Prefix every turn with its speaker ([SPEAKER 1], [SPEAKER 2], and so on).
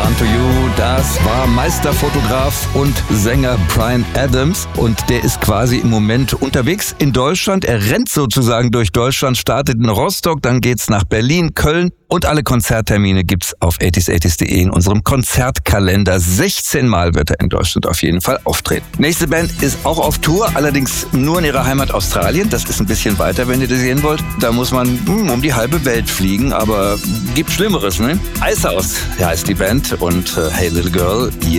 [SPEAKER 1] Run to You, das war Meisterfotograf und Sänger Bryan Adams und der ist quasi im Moment unterwegs in Deutschland. Er rennt sozusagen durch Deutschland, startet in Rostock, dann geht's nach Berlin, Köln und alle Konzerttermine gibt's auf 80s80s.de in unserem Konzertkalender. 16 Mal wird er in Deutschland auf jeden Fall auftreten. Nächste Band ist auch auf Tour, allerdings nur in ihrer Heimat Australien. Das ist ein bisschen weiter, wenn ihr das sehen wollt. Da muss man um die halbe Welt fliegen, aber gibt Schlimmeres, ne? Icehouse heißt die Band und Hey Little Girl,